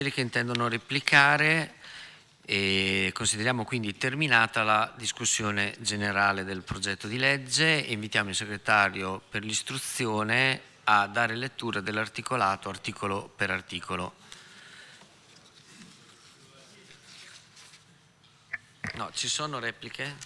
che intendono replicare e consideriamo quindi terminata la discussione generale del progetto di legge e invitiamo il segretario per l'istruzione a dare lettura dell'articolato articolo per articolo. No, ci sono repliche?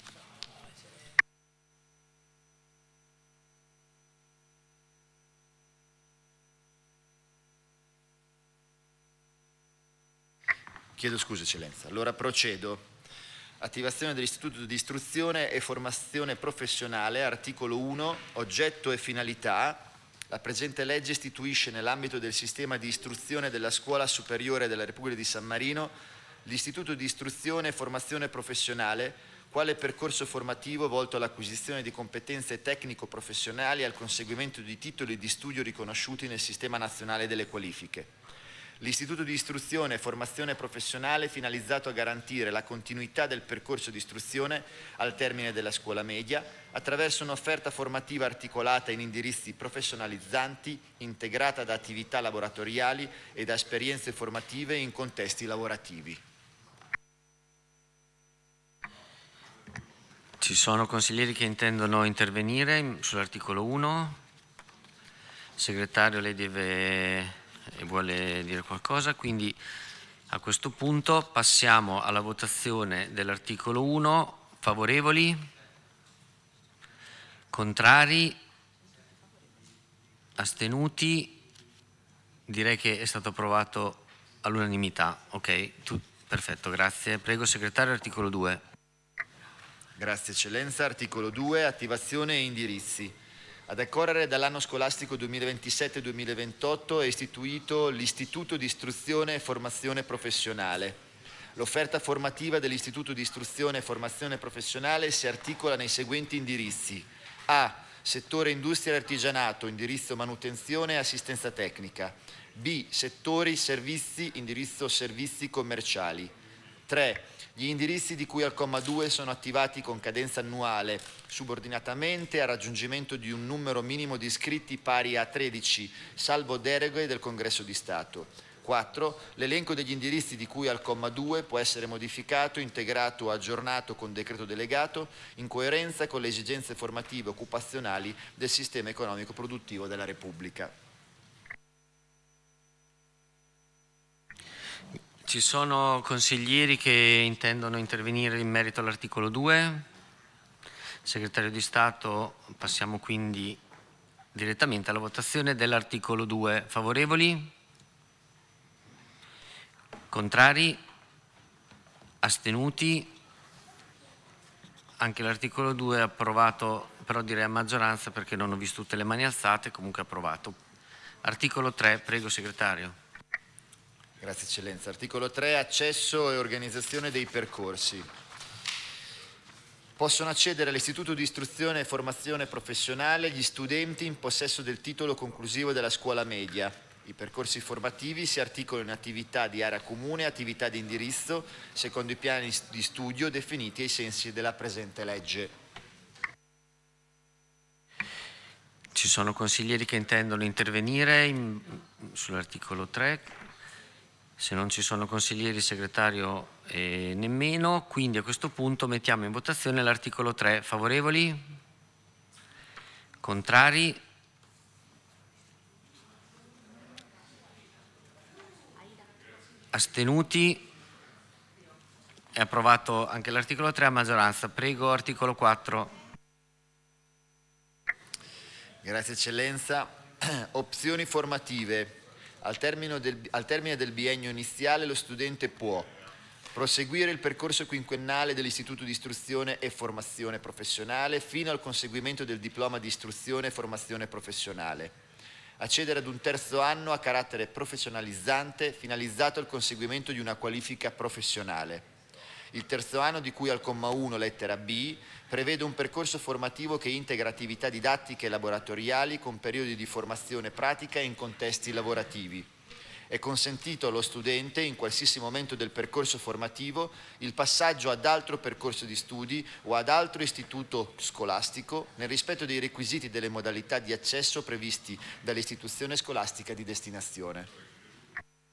Chiedo scusa, Eccellenza. Allora procedo. Attivazione dell'Istituto di Istruzione e Formazione Professionale, articolo 1, oggetto e finalità. La presente legge istituisce nell'ambito del sistema di istruzione della Scuola Superiore della Repubblica di San Marino l'Istituto di Istruzione e Formazione Professionale, quale percorso formativo volto all'acquisizione di competenze tecnico-professionali e al conseguimento di titoli di studio riconosciuti nel Sistema Nazionale delle Qualifiche. L'Istituto di Istruzione e Formazione Professionale è finalizzato a garantire la continuità del percorso di istruzione al termine della scuola media attraverso un'offerta formativa articolata in indirizzi professionalizzanti, integrata da attività laboratoriali e da esperienze formative in contesti lavorativi. Ci sono consiglieri che intendono intervenire sull'articolo 1. Segretario, lei vuole dire qualcosa, quindi a questo punto passiamo alla votazione dell'articolo 1. Favorevoli? Contrari? Astenuti? Direi che è stato approvato all'unanimità. Ok, perfetto, grazie. Prego, segretario, articolo 2. Grazie Eccellenza. Articolo 2, attivazione e indirizzi. A decorrere dall'anno scolastico 2027-2028 è istituito l'Istituto di Istruzione e Formazione Professionale. L'offerta formativa dell'Istituto di Istruzione e Formazione Professionale si articola nei seguenti indirizzi. A. Settore industria e artigianato, indirizzo manutenzione e assistenza tecnica. B. Settori servizi, indirizzo servizi commerciali. 3. Gli indirizzi di cui al comma 2 sono attivati con cadenza annuale, subordinatamente al raggiungimento di un numero minimo di iscritti pari a 13, salvo deroghe del Congresso di Stato. 4. L'elenco degli indirizzi di cui al comma 2 può essere modificato, integrato o aggiornato con decreto delegato in coerenza con le esigenze formative e occupazionali del sistema economico produttivo della Repubblica. Ci sono consiglieri che intendono intervenire in merito all'articolo 2? Segretario di Stato, passiamo quindi direttamente alla votazione dell'articolo 2. Favorevoli? Contrari? Astenuti? Anche l'articolo 2 è approvato, però direi a maggioranza perché non ho visto tutte le mani alzate, comunque approvato. Articolo 3, prego segretario. Grazie Eccellenza. Articolo 3, accesso e organizzazione dei percorsi. Possono accedere all'Istituto di Istruzione e Formazione Professionale gli studenti in possesso del titolo conclusivo della scuola media. I percorsi formativi si articolano in attività di area comune e attività di indirizzo secondo i piani di studio definiti ai sensi della presente legge. Ci sono consiglieri che intendono intervenire sull'articolo 3. Se non ci sono consiglieri, segretario nemmeno, quindi a questo punto mettiamo in votazione l'articolo 3. Favorevoli? Contrari? Astenuti? È approvato anche l'articolo 3 a maggioranza. Prego, articolo 4. Grazie Eccellenza. Opzioni formative. Al termine del biennio iniziale lo studente può proseguire il percorso quinquennale dell'Istituto di Istruzione e Formazione Professionale fino al conseguimento del diploma di istruzione e formazione professionale, accedere ad un terzo anno a carattere professionalizzante finalizzato al conseguimento di una qualifica professionale. Il terzo anno, di cui al comma 1, lettera B, prevede un percorso formativo che integra attività didattiche e laboratoriali con periodi di formazione pratica in contesti lavorativi. È consentito allo studente, in qualsiasi momento del percorso formativo, il passaggio ad altro percorso di studi o ad altro istituto scolastico nel rispetto dei requisiti e delle modalità di accesso previsti dall'istituzione scolastica di destinazione.